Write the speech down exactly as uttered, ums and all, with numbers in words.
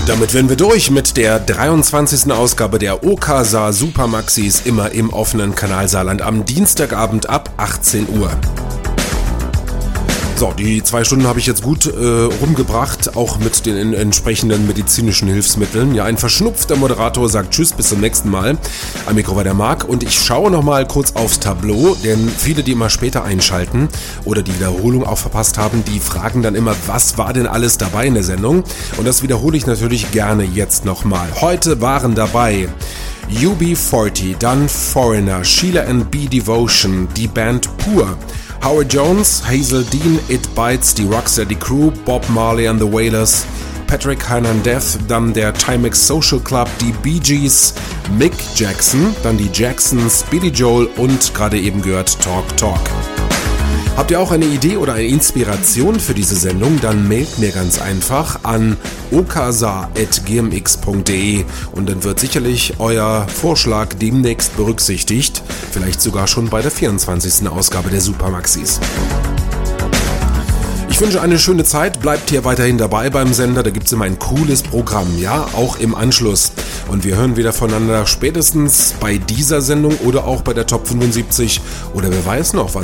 Damit wären wir durch mit der dreiundzwanzigsten Ausgabe der O K S A Super Maxis, immer im offenen Kanal Saarland am Dienstagabend ab achtzehn Uhr. So, die zwei Stunden habe ich jetzt gut äh, rumgebracht, auch mit den in, entsprechenden medizinischen Hilfsmitteln. Ja, ein verschnupfter Moderator sagt Tschüss, bis zum nächsten Mal. Am Mikro war der Marc und ich schaue nochmal kurz aufs Tableau, denn viele, die immer später einschalten oder die Wiederholung auch verpasst haben, die fragen dann immer, was war denn alles dabei in der Sendung? Und das wiederhole ich natürlich gerne jetzt nochmal. Heute waren dabei U B vierzig, dann Foreigner, Sheila and B Devotion, die Band Pur, Howard Jones, Hazel Dean, It Bites, die Rocksteady Crew, Bob Marley and the Wailers, Patrick Hernandez, dann der Timex Social Club, die Bee Gees, Mick Jackson, dann die Jacksons, Billy Joel und gerade eben gehört Talk Talk. Habt ihr auch eine Idee oder eine Inspiration für diese Sendung, dann mailt mir ganz einfach an o k s a at g m x punkt d e und dann wird sicherlich euer Vorschlag demnächst berücksichtigt, vielleicht sogar schon bei der vierundzwanzigsten Ausgabe der Super Maxis. Ich wünsche eine schöne Zeit, bleibt hier weiterhin dabei beim Sender, da gibt es immer ein cooles Programm, ja, auch im Anschluss. Und wir hören wieder voneinander spätestens bei dieser Sendung oder auch bei der Top fünfundsiebzig oder wer weiß noch, was